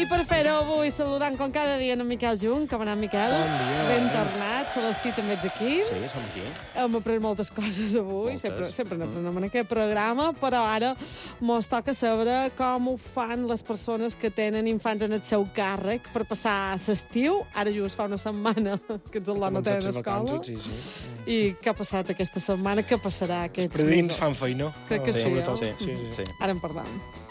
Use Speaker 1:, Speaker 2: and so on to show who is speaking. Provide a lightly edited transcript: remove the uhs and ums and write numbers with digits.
Speaker 1: I per fer-ho avui saludant com cada dia en Miquel Junt. Com ha anat, Miquel?
Speaker 2: Bon dia.
Speaker 1: Ben tornat. Celestí també ets aquí.
Speaker 2: Sí, som aquí.
Speaker 1: Hem après moltes coses avui. Sempre n'aprenem en aquest programa, però ara mos toca saber com ho fan les persones que tenen infants en el seu càrrec per passar l'estiu. Ara just fa una setmana que els alumnes no tenen escola.
Speaker 2: Sí.
Speaker 1: I què ha passat aquesta setmana? Què passarà aquests
Speaker 2: Els predins
Speaker 1: mesos?
Speaker 2: fan feina.
Speaker 1: Crec que sí,
Speaker 2: Sobretot.
Speaker 1: eh?
Speaker 2: Sí.
Speaker 1: Ara en parlem.